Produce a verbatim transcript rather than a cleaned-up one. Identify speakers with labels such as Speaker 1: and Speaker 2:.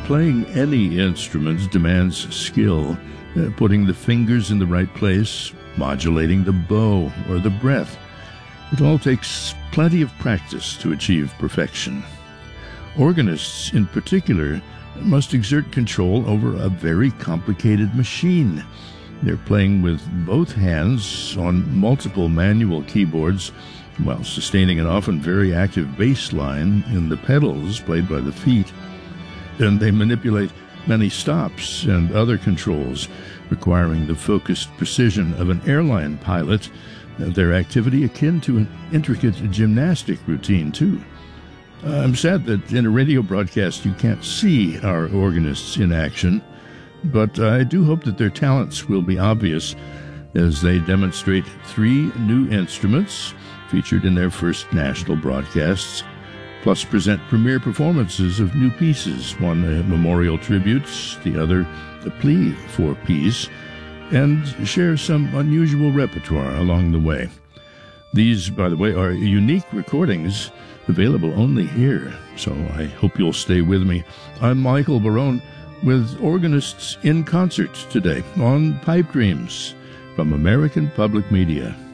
Speaker 1: Playing any instrument demands skill, uh, putting the fingers in the right place, modulating the bow or the breath. It all takes plenty of practice to achieve perfection. Organists, in particular, must exert control over a very complicated machine. They're playing with both hands on multiple manual keyboards while sustaining an often very active bass line in the pedals played by the feet. And they manipulate many stops and other controls, requiring the focused precision of an airline pilot, their activity akin to an intricate gymnastic routine, too. I'm sad that in a radio broadcast you can't see our organists in action, but I do hope that their talents will be obvious as they demonstrate three new instruments featured in their first national broadcasts, plus present premiere performances of new pieces, one a memorial tribute, the other a plea for peace, and share some unusual repertoire along the way. These, by the way, are unique recordings available only here, so I hope you'll stay with me. I'm Michael Barone with Organists in Concert today on Pipe Dreams from American Public Media.